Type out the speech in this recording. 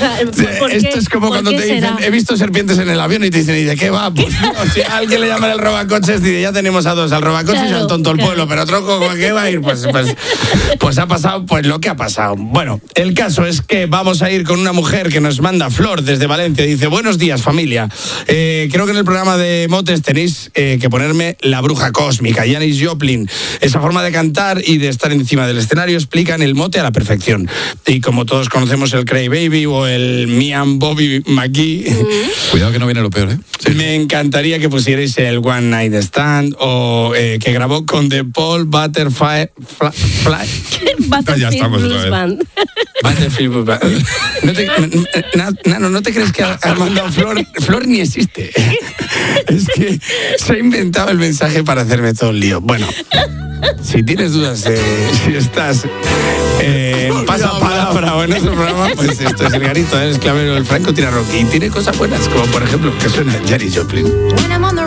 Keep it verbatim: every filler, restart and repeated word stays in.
sea, ¿por qué? Esto es como cuando te dicen, será? He visto serpientes en el avión y te dicen, ¿y de qué va? Pues no, si a alguien le llaman el robacoches, dice, ya tenemos a dos, al robacoches claro, y al tonto el claro. pueblo, pero otro ¿con qué va a ir? Pues, pues, pues ha pasado pues lo que ha pasado. Bueno, el caso es que vamos a ir con una mujer que nos manda Flor desde Valencia. Dice, buenos días, familia. Eh, creo que en el programa de motes tenéis eh, que ponerme La Bruja Cósmica, Janis Joplin. Esa forma de cantar y de estar encima del escenario explican el mote a la perfección. Y como todos conocemos el Cray Baby o el Me and Bobby McGee. Mm. Cuidado que no viene lo peor, ¿eh? Sí. Me encantaría que pusierais el One Night Stand o eh, que grabó con The Paul Butterfly. Fly, fly. Butterfield Blues Band. Butterfield Blues Band. No te, na, Nano, ¿no te crees que ha, ha mandado Flor? Flor ni existe. Es que se ha inventado el mensaje para hacerme todo el lío. Bueno, si tienes dudas, eh, si estás eh, en pasapalabra o en nuestro programa, pues esto es el Garito, el Esclavero, el Franco Tira Rocky. Y tiene cosas buenas, como por ejemplo que suena Janis Joplin.